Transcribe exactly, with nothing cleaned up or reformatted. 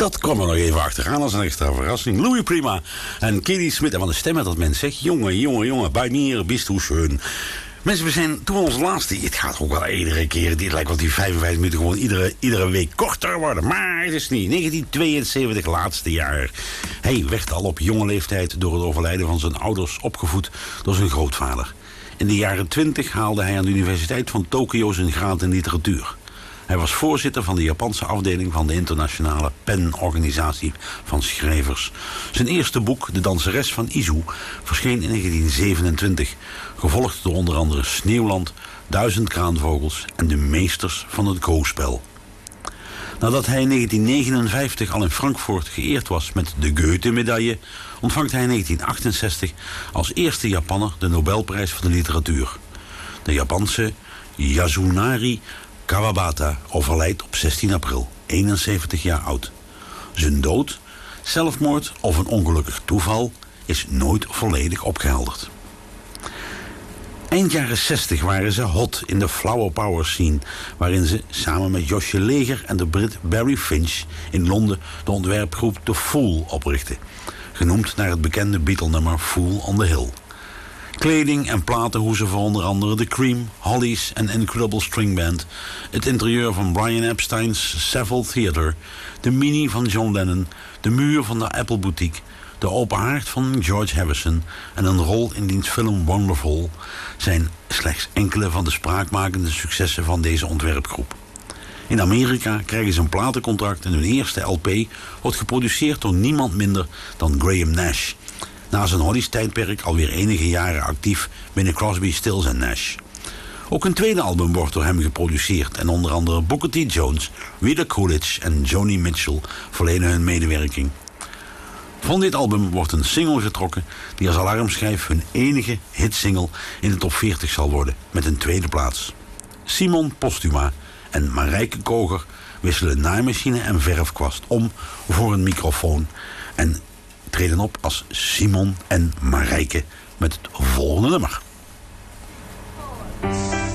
Dat kwam er nog even achteraan als een extra verrassing. Louis Prima en Katie Smith. En wat een stem had dat mens, zeg. Jongen, jongen, jongen, bij mir bist du schön. Mensen, we zijn toen ons laatste... Het gaat ook wel iedere keer... Het lijkt wel die vijfenvijftig minuten gewoon iedere, iedere week korter worden. Maar het is niet. negentien tweeënzeventig, laatste jaar. Hij werd al op jonge leeftijd door het overlijden van zijn ouders opgevoed door zijn grootvader. In de jaren twintig haalde hij aan de Universiteit van Tokio zijn graad in literatuur. Hij was voorzitter van de Japanse afdeling van de internationale PEN-organisatie van schrijvers. Zijn eerste boek, De Danseres van Izu, verscheen in negentien zevenentwintig. Gevolgd door onder andere Sneeuwland, Duizend Kraanvogels en De Meesters van het Go-spel. Nadat hij in negentien negenenvijftig al in Frankfurt geëerd was met de Goethe-medaille, ontvangt hij in negentien achtenzestig als eerste Japanner de Nobelprijs voor de literatuur. De Japanse Yasunari Kawabata overlijdt op zestien april, eenenzeventig jaar oud. Zijn dood, zelfmoord of een ongelukkig toeval is nooit volledig opgehelderd. Eind jaren zestig waren ze hot in de flower power scene, waarin ze samen met Josje Leger en de Brit Barry Finch in Londen de ontwerpgroep The Fool oprichtten, genoemd naar het bekende Beatle-nummer Fool on the Hill. Kleding en platenhoezen voor onder andere The Cream, Hollies en Incredible String Band, het interieur van Brian Epstein's Savile Theatre, de mini van John Lennon, de muur van de Apple Boutique, de open haard van George Harrison en een rol in diens film Wonderful zijn slechts enkele van de spraakmakende successen van deze ontwerpgroep. In Amerika krijgen ze een platencontract en hun eerste L P wordt geproduceerd door niemand minder dan Graham Nash. Na zijn Hollies-tijdperk alweer enige jaren actief binnen Crosby, Stills en Nash. Ook een tweede album wordt door hem geproduceerd en onder andere Booker T. Jones, Rita Coolidge en Joni Mitchell verlenen hun medewerking. Van dit album wordt een single getrokken die als alarmschijf hun enige hitsingle in de top veertig zal worden, met een tweede plaats. Simon Postuma en Marijke Koger wisselen naaimachine en verfkwast om voor een microfoon en treden op als Simon en Marijke met het volgende nummer.